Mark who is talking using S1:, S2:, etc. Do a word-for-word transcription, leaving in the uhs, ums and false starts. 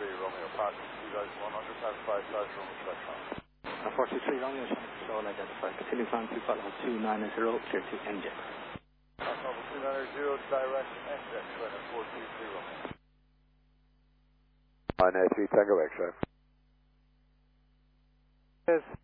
S1: three Romeo, passing two guys one hundred, past five five Romeo, spectrum.
S2: forty-three Romeo, control identified. Continue climb to follow two nine zero, clear to N J.
S1: Alpha two nine zero, direct N J, China four two three Romeo.
S3: nine eight three Tango X-ray.
S4: Yes,